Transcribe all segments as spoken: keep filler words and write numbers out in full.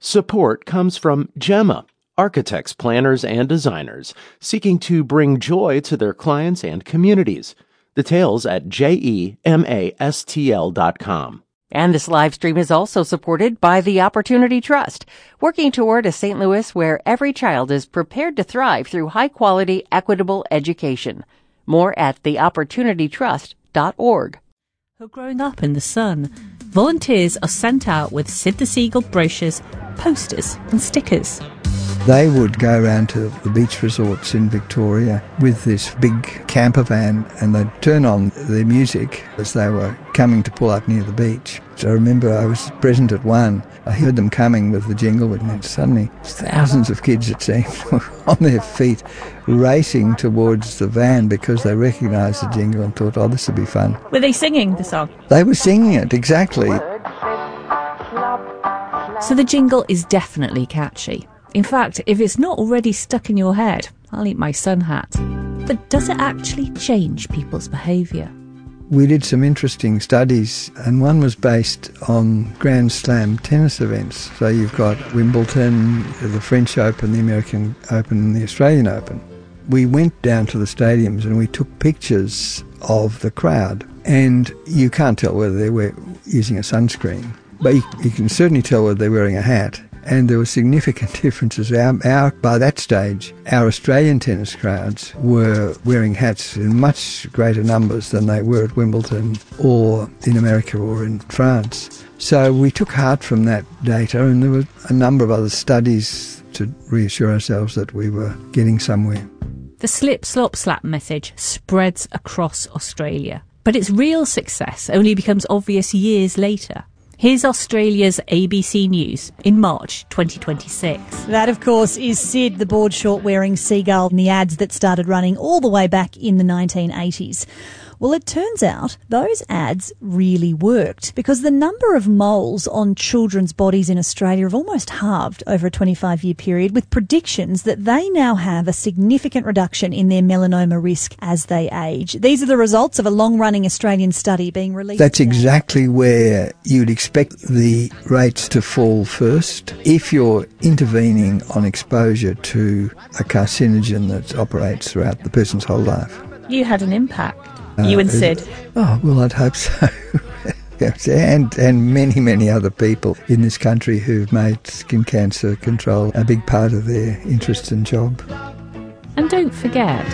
Support comes from Gemma, architects, planners, and designers seeking to bring joy to their clients and communities. Details at gemastl dot com. And this live stream is also supported by the Opportunity Trust, working toward a Saint Louis where every child is prepared to thrive through high-quality, equitable education. More at the opportunity trust dot org. Growing up in the sun, volunteers are sent out with Sid the Seagull brochures, posters and stickers. They would go around to the beach resorts in Victoria with this big camper van, and they'd turn on their music as they were coming to pull up near the beach. So I remember I was present at one. I heard them coming with the jingle, and then suddenly thousands of kids, it seemed, were on their feet racing towards the van because they recognised the jingle and thought, oh, this will be fun. Were they singing the song? They were singing it, exactly. So the jingle is definitely catchy. In fact, if it's not already stuck in your head, I'll eat my sun hat. But does it actually change people's behaviour? We did some interesting studies, and one was based on Grand Slam tennis events. So you've got Wimbledon, the French Open, the American Open and the Australian Open. We went down to the stadiums and we took pictures of the crowd, and you can't tell whether they were using a sunscreen, but you, you can certainly tell whether they're wearing a hat. And there were significant differences. Our, our, by that stage, our Australian tennis crowds were wearing hats in much greater numbers than they were at Wimbledon or in America or in France. So we took heart from that data, and there were a number of other studies to reassure ourselves that we were getting somewhere. The slip, slop, slap message spreads across Australia, but its real success only becomes obvious years later. Here's Australia's A B C News in March twenty twenty-six. That, of course, is Sid, the board short wearing seagull, and the ads that started running all the way back in the nineteen eighties. Well, it turns out those ads really worked, because the number of moles on children's bodies in Australia have almost halved over a twenty-five year period, with predictions that they now have a significant reduction in their melanoma risk as they age. These are the results of a long-running Australian study being released. That's today. Exactly where you'd expect the rates to fall first. If you're intervening on exposure to a carcinogen that operates throughout the person's whole life. You had an impact. You and Sid. Uh, oh, well, I'd hope so. and and many, many other people in this country who've made skin cancer control a big part of their interest and job. And don't forget...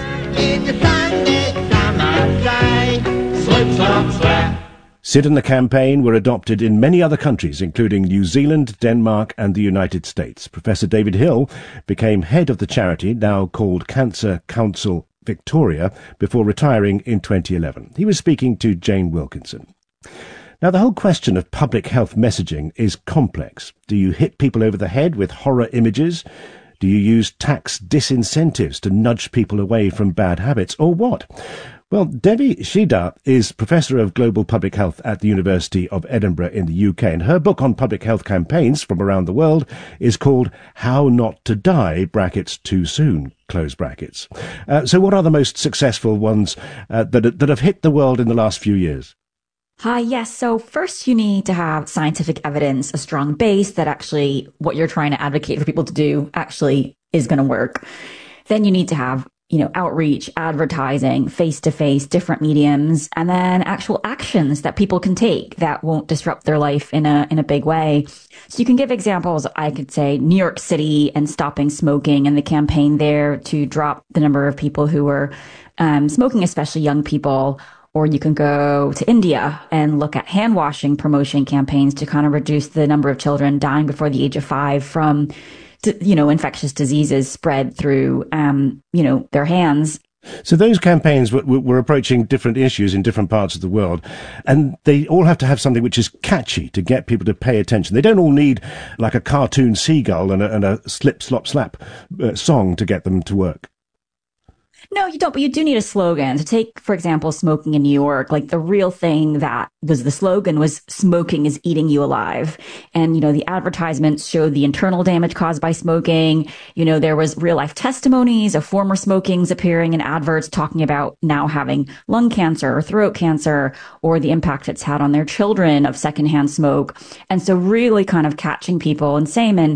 Sid and the campaign were adopted in many other countries, including New Zealand, Denmark and the United States. Professor David Hill became head of the charity, now called Cancer Council Victoria, before retiring in twenty eleven. He was speaking to Jane Wilkinson. Now, the whole question of public health messaging is complex. Do you hit people over the head with horror images? Do you use tax disincentives to nudge people away from bad habits, or what? Well, Devi Shida is Professor of Global Public Health at the University of Edinburgh in the U K, and her book on public health campaigns from around the world is called How Not to Die, brackets, Too Soon, close brackets. Uh, so what are the most successful ones uh, that, that have hit the world in the last few years? Hi, yes. So first you need to have scientific evidence, a strong base that actually what you're trying to advocate for people to do actually is going to work. Then you need to have you know, outreach, advertising, face-to-face, different mediums, and then actual actions that people can take that won't disrupt their life in a in a big way. So you can give examples. I could say New York City and stopping smoking and the campaign there to drop the number of people who were um, smoking, especially young people. Or you can go to India and look at hand washing promotion campaigns to kind of reduce the number of children dying before the age of five from you know, infectious diseases spread through, um, you know, their hands. So those campaigns were, were approaching different issues in different parts of the world, and they all have to have something which is catchy to get people to pay attention. They don't all need like a cartoon seagull and a, and a slip, slop, slap uh, song to get them to work. No, you don't, but you do need a slogan. To take, for example, smoking in New York, like the real thing that was the slogan was smoking is eating you alive. And, you know, the advertisements showed the internal damage caused by smoking. You know, there was real life testimonies of former smokings appearing in adverts talking about now having lung cancer or throat cancer or the impact it's had on their children of secondhand smoke. And so really kind of catching people. And same in